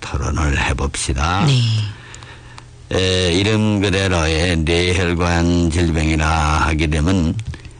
토론을 해봅시다. 네. 이름 그대로의 뇌혈관 질병이라 하게 되면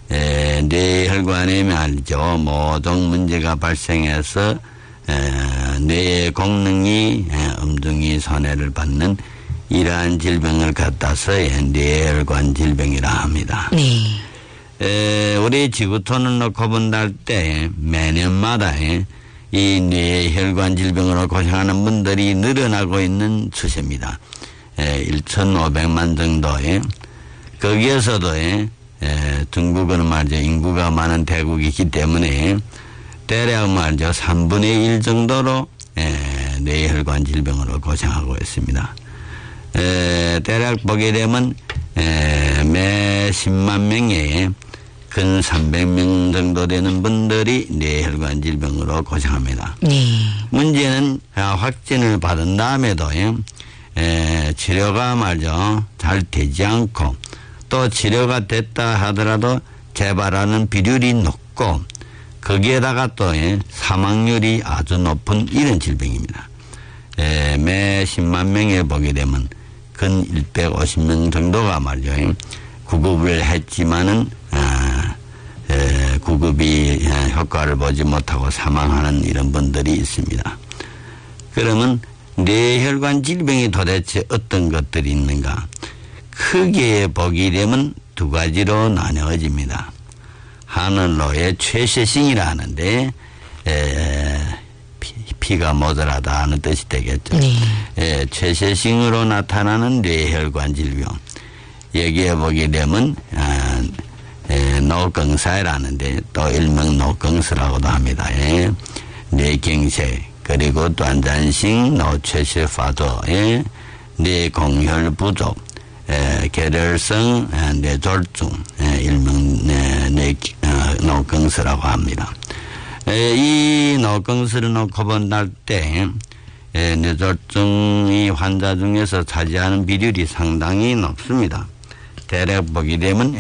뇌혈관에 말이죠. 모든 문제가 발생해서 뇌의功능이 엄중히 손해를 받는 이러한 질병을 갖다서 뇌혈관 질병이라 합니다. 네. 우리 지구촌을 놓고 본달 때 매년마다 이 뇌혈관 질병으로 고생하는 분들이 늘어나고 있는 추세입니다. 1,500만 정도에 거기에서도 중국은 말이죠. 인구가 많은 대국이기 때문에 대략 말이죠. 3분의 1 정도로 뇌혈관 질병으로 고생하고 있습니다. 대략 보게 되면 매 10만 명에 근 300명 정도 되는 분들이 뇌혈관 질병으로 고생합니다. 네. 문제는 확진을 받은 다음에도 치료가 말이죠. 잘 되지 않고 또 치료가 됐다 하더라도 재발하는 비율이 높고 거기에다가 또 사망률이 아주 높은 이런 질병입니다. 매 10만 명에 보게 되면 근 150명 정도가 말이죠. 구급을 했지만은 구급이 효과를 보지 못하고 사망하는 이런 분들이 있습니다. 그러면 뇌혈관 질병이 도대체 어떤 것들이 있는가? 크게 보게 되면 두 가지로 나뉘어집니다. 하늘로의 최쇄싱이라 하는데 피가 모자라다 하는 뜻이 되겠죠. 네. 최쇄싱으로 나타나는 뇌혈관 질병. 여기에 보게 되면 노경사라는데 또 일명 노경스라고도 합니다. 뇌경색 그리고 또한잔식 노최쇄파도 뇌공혈 부족 계렬성 뇌졸중 일명 노경스라고 합니다. 이 노경스를 놓고 본달 때 뇌졸중이 환자 중에서 차지하는 비율이 상당히 높습니다. 대략 보게 되면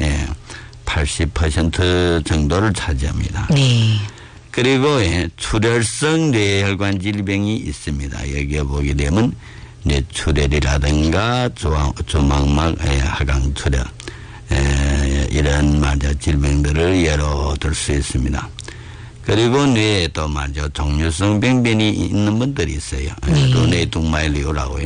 80% 정도를 차지합니다. 네. 그리고 출혈성 뇌혈관 질병이 있습니다. 여기에 보게 되면 뇌출혈이라든가 주망막 하강출혈 이런 말이죠 질병들을 예로 들 수 있습니다. 그리고 뇌에 또 말이죠 종류성 병변이 있는 분들이 있어요. 뇌뚱마일리오라고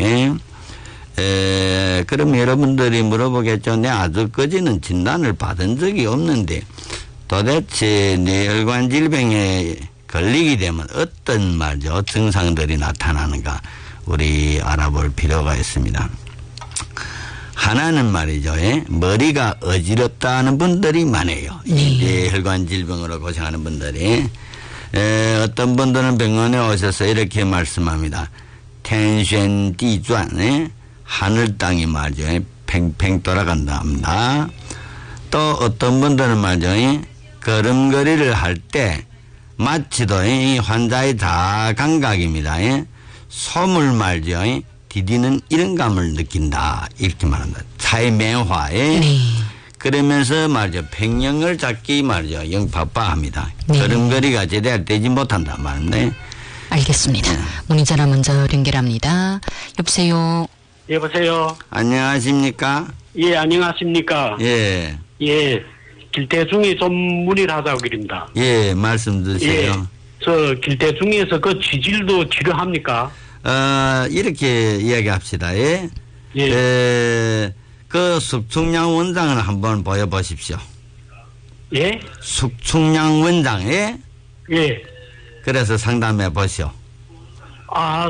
그럼 여러분들이 물어보겠죠. 내 아직까지는 진단을 받은 적이 없는데 도대체 뇌혈관 질병에 걸리게 되면 어떤 말이죠 증상들이 나타나는가 우리 알아볼 필요가 있습니다. 하나는 말이죠. 머리가 어지럽다는 분들이 많아요. 뇌혈관 질병으로 고생하는 분들이 어떤 분들은 병원에 오셔서 이렇게 말씀합니다. 텐션 띠转하늘 땅이 말이죠. 팽팽 돌아간다 합니다. 또 어떤 분들은 말이죠. 걸음걸이를 할 때 마치도 이 환자의 자감각입니다. 솜을 말이죠. 디디는 이런 감을 느낀다. 이렇게 말한다. 차이맹화에 네. 그러면서 말이죠. 평형을 잡기 말이죠. 영 바빠합니다. 네. 걸음걸이가 제대로 되지 못한다 말인데. 알겠습니다. 문의 전화 먼저 연결합니다. 여보세요. 여보세요. 안녕하십니까? 예, 안녕하십니까? 예. 예, 길대중에 좀 문의를 하자고 드립니다. 예, 말씀 주세요. 예, 저 길대중에서 그 지질도 치료합니까? 이렇게 이야기합시다. 예. 예. 그 숙충양 원장을 한번 보여보십시오. 예? 숙충양 원장에 예. 그래서 상담해 보시오. 아,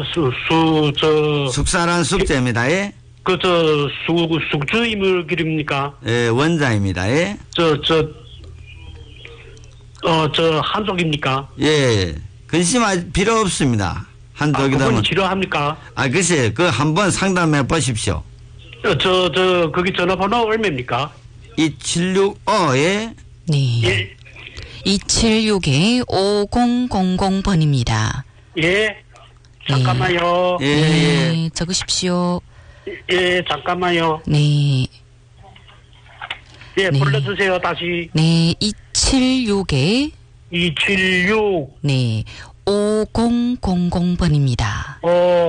숙사란 숙제입니다. 예. 숙주임을 기릅니까? 예, 원장입니다. 예. 한쪽입니까? 예. 근심할 필요 없습니다. 한쪽이다. 그분 치료합니까? 글쎄, 그 한번 상담해 보십시오. 거기 전화번호 얼마입니까? 2765에 네. 예. 276-5000번입니다. 예. 잠깐만요. 예, 네, 적으십시오. 예, 잠깐만요. 네. 예, 네. 불러주세요, 다시. 네, 276에 276. 네, 5000번입니다.